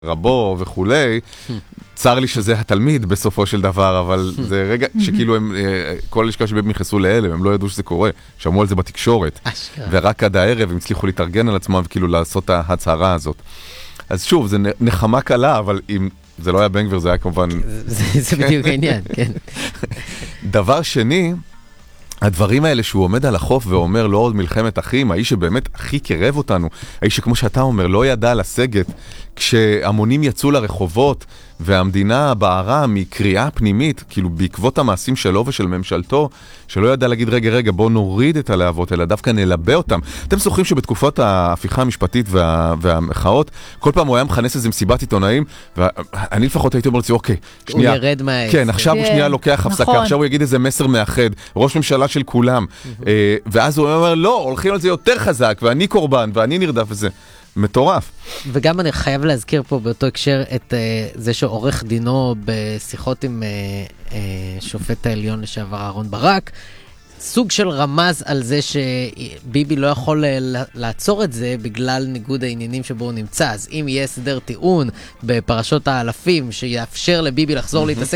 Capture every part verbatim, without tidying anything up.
רבו וכולי, צר לי שזה התלמיד בסופו של דבר, אבל זה רגע שכאילו הם, כל הלשכה שבהם נכנסו להלם, הם לא ידעו שזה קורה, שמעו על זה בתקשורת, ורק עד הערב הם הצליחו להתארגן על עצמם וכאילו לעשות את ההצהרה הזאת. אז שוב, זה נחמה קלה, אבל אם זה לא היה בן גביר, זה היה כמובן... זה בדיוק העניין, כן. דבר שני, הדברים האלה שהוא עומד על החוף ואומר לא עוד מלחמת אחים, האיש שבאמת הכי קרב אותנו, האיש שכמו שאתה אומר לא ידע לסגת, כשהמונים יצאו לרחובות והמדינה בערה מקריאה פנימית, כאילו בעקבות המעשים שלו ושל ממשלתו, שלא ידע להגיד רגע רגע בוא נוריד את הלהבות, אלא דווקא נלבה אותם. אתם זוכרים שבתקופות ההפיכה המשפטית וה, והמחאות, כל פעם הוא היה מכנס איזה מסיבת עיתונאים, ואני לפחות הייתי אומר לצי, אוקיי, שנייה. הוא ירד מהעץ. כן, עכשיו הוא שנייה לוקח הפסקה, עכשיו הוא יגיד איזה מסר מאחד, ראש ממשלה של כולם, ואז הוא אומר, לא, הולכים על זה יותר חזק, ואני קורבן, ואני נרדף וזה. מטורף. וגם אני חייב להזכיר פה באותו הקשר את uh, זה שעורך דינו בשיחות עם uh, uh, שופט העליון לשעבר אהרון ברק, סוג של רמז על זה שביבי לא יכול לעצור את זה בגלל ניגוד העניינים שבו הוא נמצא. אז אם יהיה סדר טיעון בפרשות האלפים שיאפשר לביבי לחזור להתעסק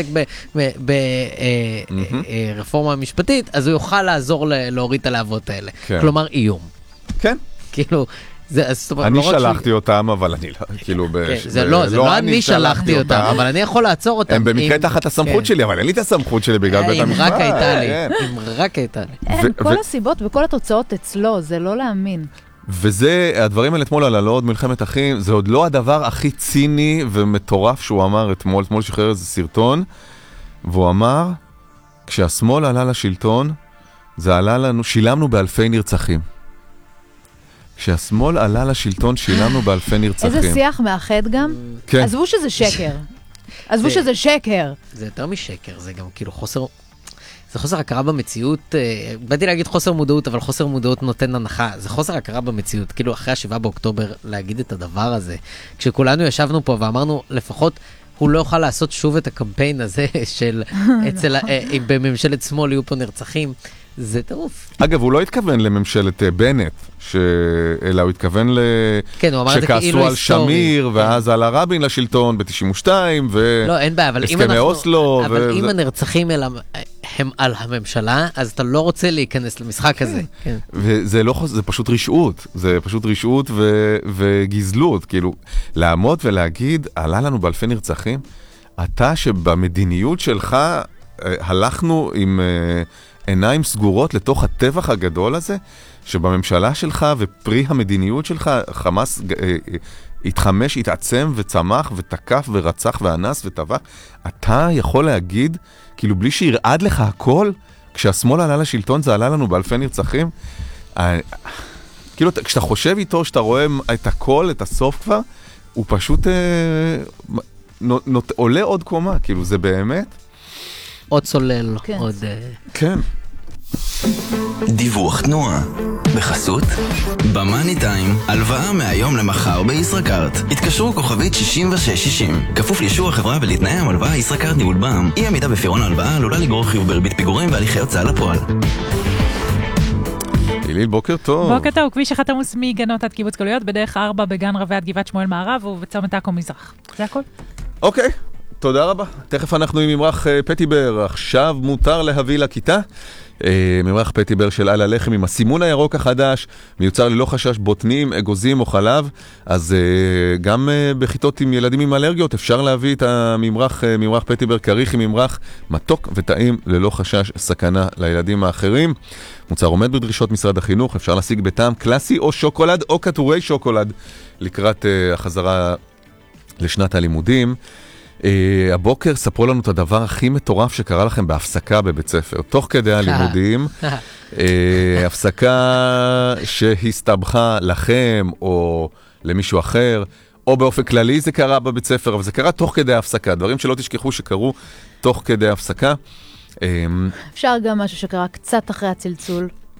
ברפורמה משפטית, אז הוא יוכל לעזור להוריד את הלהבות האלה. כלומר איום. כן. כאילו... אני שלחתי אותם, אבל אני לא, כאילו, זה לא אני שלחתי אותם, אבל אני יכול לעצור אותם. הם במקרה תחת הסמכות שלי, אבל אין לי את הסמכות שלי בגלל בית המשפט. אם רק הייתה לי, אם רק הייתה לי. אין, כל הסיבות וכל התוצאות אצלו, זה לא להאמין. וזה, הדברים האלה אתמול על לא עוד מלחמת אחים, זה עוד לא הדבר הכי ציני ומטורף שהוא אמר אתמול, אתמול שחרר איזה סרטון, והוא אמר, כשהשמאל עלה לשלטון, זה עלה לנו, שילמנו באלפי נרצחים. כשהשמאל עלה לשלטון, שילמנו באלפי נרצחים. איזה שיח מאחד גם? כן. עזבו שזה שקר. עזבו שזה שקר. זה יותר משקר, זה גם כאילו חוסר... זה חוסר הכרה במציאות, באתי להגיד חוסר מודעות, אבל חוסר מודעות נותן הנחה. זה חוסר הכרה במציאות, כאילו אחרי השבעה באוקטובר להגיד את הדבר הזה. כשכולנו ישבנו פה ואמרנו, לפחות הוא לא יוכל לעשות שוב את הקמפיין הזה של אצל, בממשלת שמאל יהיו פה נרצחים. זה טירוף. אגב, הוא לא התכוון לממשלת בנט, ש... אלא הוא התכוון ל... כן, הוא אמר את זה כאילו שכעסו על שמיר, ואז על הרבין לשלטון ב-תשעים ושתיים, והסכמי אוסלו. אבל אם הנרצחים הם על הממשלה, אז אתה לא רוצה להיכנס למשחק הזה. וזה לא, זה פשוט רשעות. זה פשוט רשעות וגזלות. כאילו, לעמוד ולהגיד, עלה לנו באלפי נרצחים, אתה שבמדיניות שלך הלכנו עם... עיניים סגורות לתוך הטבח הגדול הזה, שבממשלה שלך ופרי המדיניות שלך, חמאס התחמש, התעצם וצמח ותקף ורצח ואנס וטבח. אתה יכול להגיד, כאילו בלי שירעד לך הכל, כשהשמאל עלה לשלטון זה עלה לנו באלפי נרצחים. כאילו כשאתה חושב איתו, שאתה רואה את הכל, את הסוף כבר, הוא פשוט עולה עוד קומה, כאילו זה באמת... עוד צולל, כן. עוד... כן. דיווח תנועה. בחסות? במאני טיים, הלוואה מהיום למחר בישראכרט. התקשרו כוכבית שישים ושש שישים. כפוף לאישור החברה ולתנאי המלוואה ישראכרט ניהול בע"מ. אי עמידה בפירעון ההלוואה עלולה לגרור חיוב בריבית פיגורים והליכי הוצאה לפועל. היליל, בוקר טוב. בוקר טוב, כביש אחד עמוס מגנות עד קיבוץ גלויות, בדרך ארבע בגן רבי עד גבעת שמואל מערב ובצומת עכו מזרח. זה הכל? אוקיי. תודה רבה. תכף אנחנו עם ממרח פטיבר. עכשיו מותר להביא לכיתה. ממרח פטיבר של על הלחם עם הסימון הירוק החדש, מיוצר ללא חשש בוטנים, אגוזים או חלב. אז גם בכיתות עם ילדים עם אלרגיות אפשר להביא את הממרח, ממרח פטיבר קריך עם ממרח מתוק וטעים ללא חשש סכנה לילדים האחרים. מוצר עומד בדרישות משרד החינוך, אפשר להשיג בטעם קלאסי או שוקולד או כתורי שוקולד לקראת החזרה לשנת הלימודים. Uh, הבוקר ספרו לנו את הדבר הכי מטורף שקרה לכם בהפסקה בבית ספר, תוך כדי הלימודים, uh, הפסקה שהסתבכה לכם או למישהו אחר, או באופן כללי זה קרה בבית ספר, אבל זה קרה תוך כדי ההפסקה, דברים שלא תשכחו שקרו תוך כדי ההפסקה. אפשר גם משהו שקרה קצת אחרי הצלצול.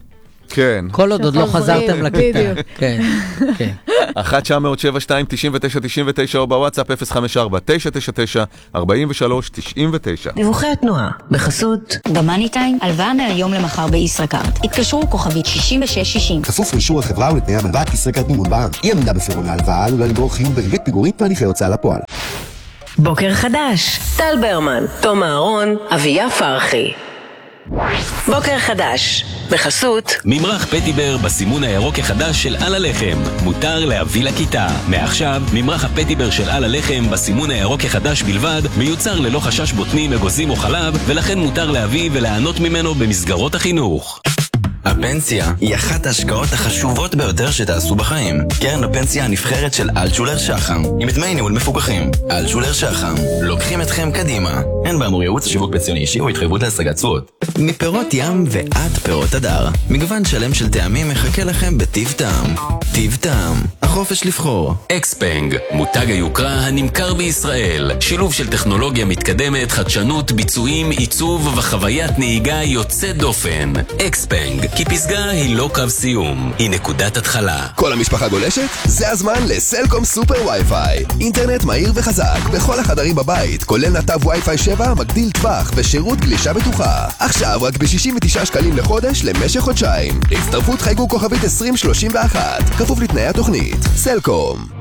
כן. כל עוד עוד לא חזרתם לכיתה. בדיוק. כן, כן. אחת תשע אפס אפס שבע שתיים תשע תשע תשע תשע או בוואטסאפ אפס חמש ארבע תשע תשע תשע ארבע שלוש תשע תשע. דיווחי התנועה, בחסות במאני טיים, הלוואה מהיום למחר בישראכרט. התקשרו כוכבית שישים ושש שישים. כפוף לאישור החברה ולתנאי הלוואת ישראכרט מימון בע"מ. אי עמידה בפירעון ההלוואה עלולה לגרור חיוב בריבית פיגורית והליכי הוצאה לפועל. בוקר חדש, טל ברמן, תום אהרון, אביה פרחי. בוקר חדש, בחסות ממרח פטיבר בסימון הירוק החדש של על הלחם, מותר להביא לכיתה. מעכשיו, ממרח הפטיבר של על הלחם בסימון הירוק החדש בלבד, מיוצר ללא חשש בוטנים, אגוזים או חלב, ולכן מותר להביא ולענות ממנו במסגרות החינוך. הפנסיה היא אחת ההשקעות החשובות ביותר שתעשו בחיים. קרן הפנסיה הנבחרת של אלטשולר שחם, עם דמי ניהול מפוקחים. אלטשולר שחם, לוקחים אתכם קדימה. אין באמור ייעוץ שיווק פנסיוני אישי או התחייבות להשגת תשואות. מפירות ים ועד פירות הדר, מגוון שלם של טעמים מחכה לכם בטיב טעם. טיב טעם, החופש לבחור. אקספנג, מותג היוקרה הנמכר בישראל. שילוב של טכנולוגיה מתקדמת, חדשנות, ביצועים, עיצוב וחוויית נהיגה יוצאת דופן. אקספנג, כי פסגה היא לא קו סיום, היא נקודת התחלה. כל המשפחה גולשת? זה הזמן לסלקום סופר וי-פיי. אינטרנט מהיר וחזק בכל החדרים בבית, כולל נתב וי-פיי שבע, מגדיל טווח ושירות גלישה בטוחה. עכשיו רק ב-שישים ותשעה שקלים לחודש למשך חודשיים. הצטרפות חייגו כוכבית עשרים שלושים ואחת, כפוף לתנאי התוכנית. סלקום.